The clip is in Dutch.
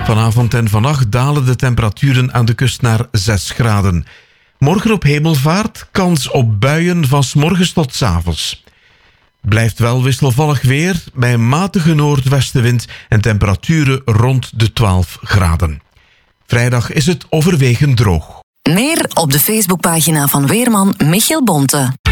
Vanavond en vannacht dalen de temperaturen aan de kust naar 6 graden. Morgen op Hemelvaart kans op buien van 's morgens tot 's avonds. Blijft wel wisselvallig weer bij een matige noordwestenwind en temperaturen rond de 12 graden. Vrijdag is het overwegend droog. Meer op de Facebookpagina van weerman Michiel Bonte.